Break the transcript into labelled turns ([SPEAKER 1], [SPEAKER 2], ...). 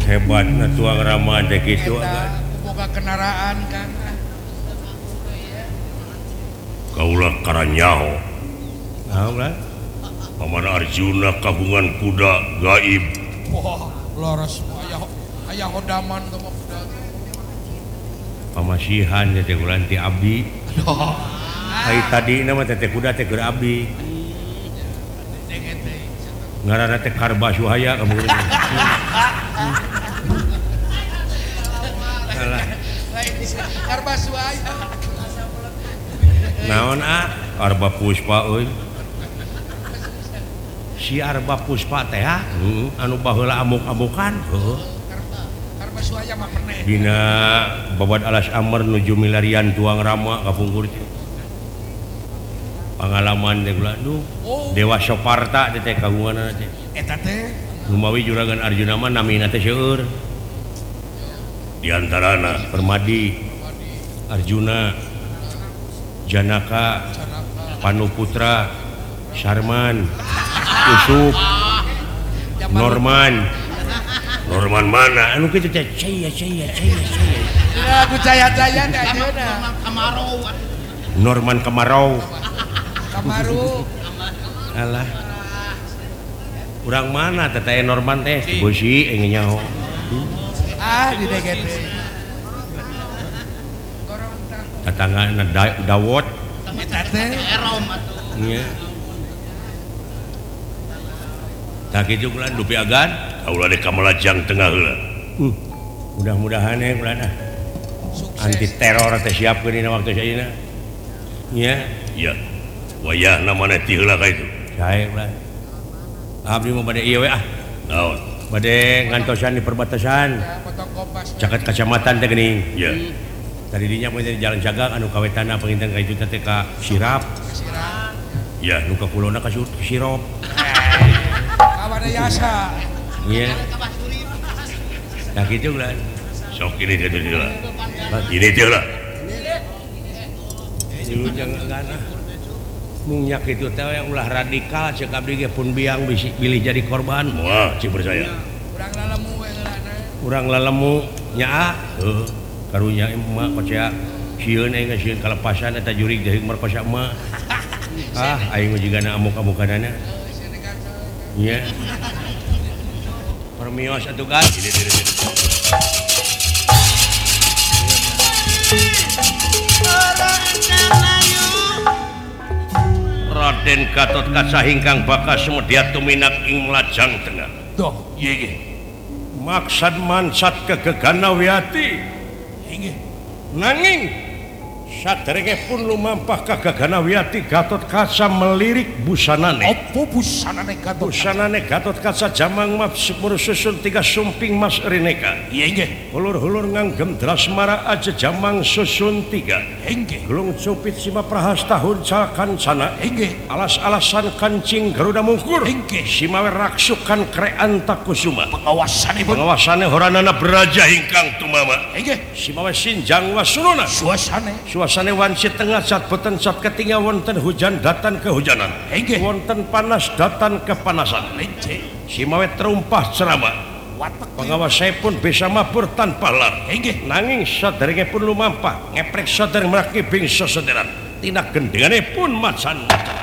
[SPEAKER 1] hebat tuang ramah gitu
[SPEAKER 2] boga kendaraan kan
[SPEAKER 1] kaulah karanyaho Paman Arjuna kagungan kuda gaib
[SPEAKER 2] wah laras ayah hodaman sama kuda
[SPEAKER 1] pamasihan teh ulah ti abdi ai tadi nama teh kuda teh keur abdi ngaranna teh Karba Suhaya kamu
[SPEAKER 2] Karba Suhaya
[SPEAKER 1] naon Arba Puspa euy si Arba Puspa teh anu baheula amuk-amukan
[SPEAKER 2] Karba Suhaya mah pernah
[SPEAKER 1] dina babad alas amr nuju milarian tuang rama kapungkur pengalaman teh ulah Dewa Soparta teh kagungan teh
[SPEAKER 2] eta teh
[SPEAKER 1] lumawi juragan Arjuna mah namina teh seueur di antarana Permadi Arjuna Janaka Panuputra Sarman Usuk Norman mana anu kitu teh caya
[SPEAKER 2] aku caya-caya teh ayeuna
[SPEAKER 1] Norman Kemarau alah urang mana teh Norman teh bosi engnya nyaho
[SPEAKER 2] di deket
[SPEAKER 1] tatangana Dawot
[SPEAKER 2] eta teh
[SPEAKER 1] nya tak kitu ulah dupi agan kaulah di Kamalajang tengah heula mudah-mudahan ulah anti teror teh siapkeun dina waktu sayeuna nya ya wayah namana ti heula ka itu sae ulah abdi mah bade ieu we naon bade ngantosan di perbatasan caket kacamatan teh geuning ya tadi dinya mah di jalan Jagang anu kawetana penginten ka itu teh ka Sirap ya nu ka kulona ka Sirop
[SPEAKER 2] kawana yasa
[SPEAKER 1] iya nah gitu ulah sok ini teh heula ini teh heula dulu jangan munyak itu teh yang ulah radikal cek abdi ge pun biang bilih jadi korban wah cik percaya urang lalemu nya karunya emak percaya sieun aing sieun kalepasan eta jurig deui merkosa emak aing mah jigana amuk-amukanana nya permios atuh kan Raden Gatot Kaca hingkang bakas semedya tuminak ing Lajang Tengah.
[SPEAKER 2] Doh, ieu
[SPEAKER 1] maksad mansat ke Geganawiati.
[SPEAKER 2] Inggih.
[SPEAKER 1] Nanging saderenge pun lumampah ka Geganawiati Gatot Kaca melirik busanane.
[SPEAKER 2] Apa busanane Gatot?
[SPEAKER 1] Busanane Gatot Kaca jamang map sepur susun 3 sumping mas rineka.
[SPEAKER 2] Inggih.
[SPEAKER 1] Hulur-hulur nganggem drasmara aja jamang susun 3.
[SPEAKER 2] Inggih.
[SPEAKER 1] Gelung cupit sima prahasta huncal kancana.
[SPEAKER 2] Inggih.
[SPEAKER 1] Alas-alasan kancing Garuda Mungkur.
[SPEAKER 2] Inggih.
[SPEAKER 1] Simawe raksukan Kreanta Kusuma.
[SPEAKER 2] Pengawasannya
[SPEAKER 1] horanana beraja hingkang tumama.
[SPEAKER 2] Inggih.
[SPEAKER 1] Simawe sinjang wasuruna. Suasane wanci tengah cat beten cat ketinggal wonten hujan datan kehujanan.
[SPEAKER 2] Inggih.
[SPEAKER 1] Wonten panas datan kepanasan.
[SPEAKER 2] Inggih.
[SPEAKER 1] Simawe terumpah cerama. Pengawas saya pun bisa mabur tanpa lar. Nanging saderenge pun lumampah ngeprek sader meraki bingsa sederan. Tina gendengane pun macan.